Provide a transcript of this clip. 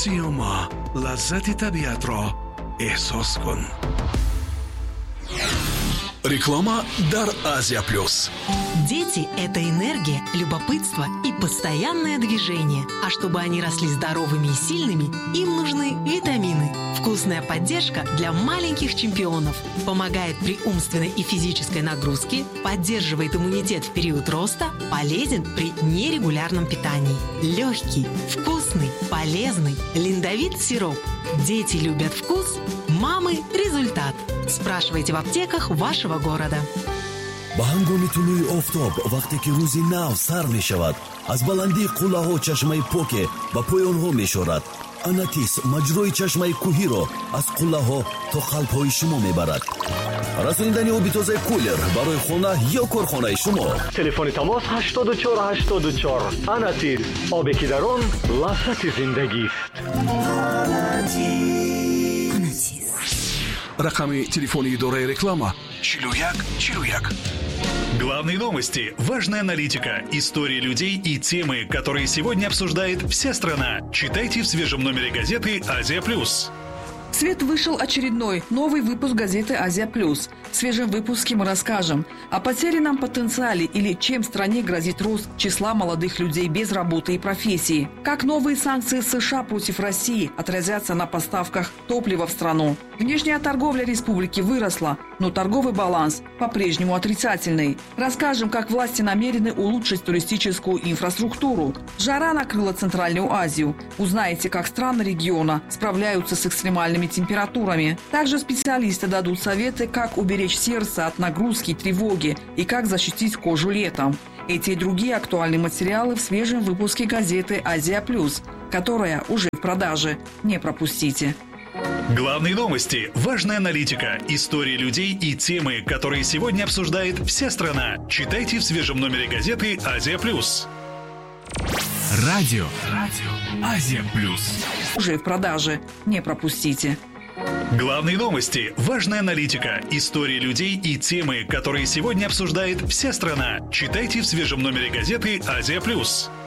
سیوما، لذت طبیعت را احساس کن. Реклама «Дар Азия Плюс». Дети – это энергия, любопытство и постоянное движение. А чтобы они росли здоровыми и сильными, им нужны витамины. Вкусная поддержка для маленьких чемпионов. Помогает при умственной и физической нагрузке, поддерживает иммунитет в период роста, полезен при нерегулярном питании. Легкий, вкусный, полезный. Линдовит сироп. Дети любят вкус, мамы – результат. Спрашивайте в аптеках вашего города. با هنگام طلوع آفتاب وقتی که روزی نو سر می شود از بلندی قله ها چشمه پوکه با پایان ها می شورد. اناتیس مجروی چشمه کوهی را از قله ها تا قلب های شما می برد. رسوندن آب تازه کولر برای خانه یا کارخانه شما. تلفن تماس 8484. اناتیس، آبی که در آن لذت زندگی است. رقم تلефони идораи реклама 4141. Главные новости, важная аналитика, истории людей и темы, которые сегодня обсуждает вся страна. Читайте в свежем номере газеты «Азия Плюс». В свет вышел очередной новый выпуск газеты «Азия Плюс». В свежем выпуске мы расскажем о потерянном потенциале или чем стране грозит рост числа молодых людей без работы и профессии. Как новые санкции США против России отразятся на поставках топлива в страну. Внешняя торговля республики выросла, но торговый баланс по-прежнему отрицательный. Расскажем, как власти намерены улучшить туристическую инфраструктуру. Жара накрыла Центральную Азию. Узнаете, как страны региона справляются с экстремальными температурами. Также специалисты дадут советы, как уберечь сердце от нагрузки и тревоги и как защитить кожу летом. Эти и другие актуальные материалы в свежем выпуске газеты «Азия Плюс», которая уже в продаже. Не пропустите. Главные новости, важная аналитика, истории людей и темы, которые сегодня обсуждает вся страна. Читайте в свежем номере газеты «Азия Плюс». Радио «Азия Плюс». Уже в продаже. Не пропустите. Главные новости, важная аналитика, истории людей и темы, которые сегодня обсуждает вся страна. Читайте в свежем номере газеты «Азия Плюс».